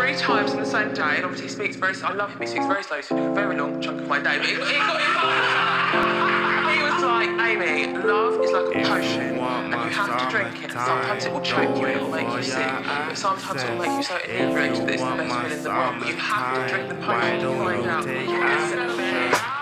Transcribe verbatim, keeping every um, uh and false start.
three times in the same day, and obviously he speaks very, I love him, he speaks very slow, so a very long chunk of my day, but he, he got involved. He was like, Amy, love is like a potion, and you have to drink it, and sometimes it will choke you and it will make you sick, but sometimes it will make you so inebriated that it's the best feeling in the world, but you have to drink the potion to find out.